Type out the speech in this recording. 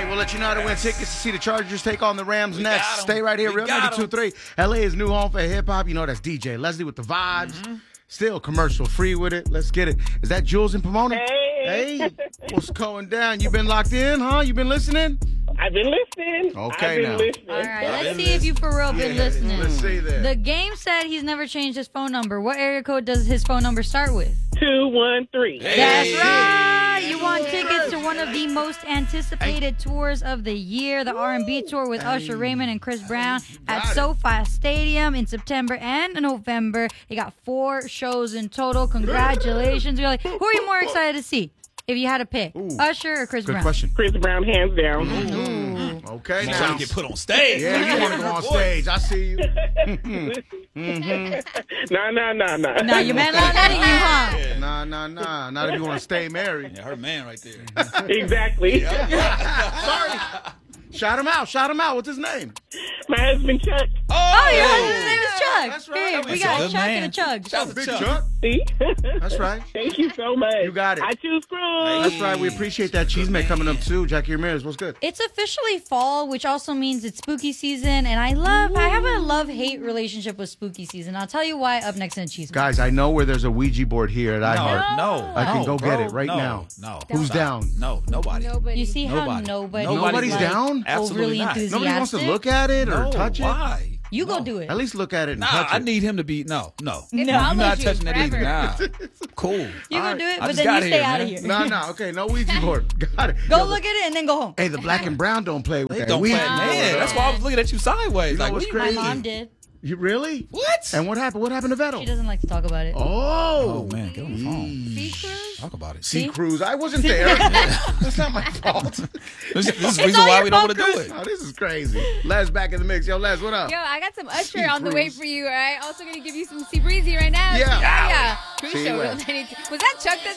we'll let you know how to win tickets to see the Chargers take on the Rams next. Stay right here, Real 92.3. LA is new home for hip-hop. You know, that's DJ Leslie with the vibes. Still commercial free with it. Let's get it. Is that Jules in Pomona? Hey. What's going down? You been locked in, huh? You been listening? I've been listening. Okay, All right, let's see if you for real been listening. Let's see that. The game said he's never changed his phone number. What area code does his phone number start with? 213. That's right. You won tickets to one of the most anticipated tours of the year, the R&B tour with Usher Raymond and Chris Brown at SoFi Stadium in September and November. They got 4 shows in total. Congratulations. Really. Who are you more excited to see? If you had to pick, Usher or Chris Brown? Good question. Chris Brown, hands down. Okay, You now. trying to get put on stage. Yeah, you want to go on stage. I see you. Nah. Nah, your man not letting you, huh? Nah. Not if you want to stay married. Yeah, her man right there. Exactly. Sorry. Shout him out. What's his name? My husband, Chuck. Oh, your husband's name is Chuck. That's right. Here, we That's a got good Chuck man. and a Chug. Shout out to Big Chuck. Chuck. See? That's right. Thank you so much. You got it. I choose Cruz. That's right. We appreciate that. Cheese man coming up too. Jackie Ramirez, what's good? It's officially fall, which also means it's spooky season, and I have a love-hate relationship with spooky season. I'll tell you why up next in Cheese Man. Guys, I know where there's a Ouija board here at iHeart. No. I can go bro. get it right No, now. No. Who's down? No, nobody. You see how Nobody. nobody's Nobody's down? Absolutely overly not. enthusiastic? Nobody wants to look at it or No, touch it? why? You go do it. At least look at it and Nah, touch it. I need him to be no. No. You're not touching that either. Nah. Cool. You go do it, I but just then got you stay here, out of man. here. No, okay, no Ouija board. Got it. Go Yo, look at it and then go home. Hey, the black and brown don't play with They that. don't play. Ouija Man, board. that's why I was looking at you sideways. You know Like, what's what are you crazy? My mom did. You really? What? And what happened? What happened to Vettel? She doesn't like to talk about it. Oh man, get on the phone. See, Cruz? Talk about it. Sea Cruise. I wasn't there. That's not my fault. This is the all reason why your we don't want to fault, do it. Oh, this is crazy. Les back in the mix. Yo, Les, what up? Yo, I got some Usher Sea on the way Cruise. for you, all right? Also going to give you some Sea Breezy right now. Yeah. Yeah. Cruise See show. you Real at. 92. Was that Chuck that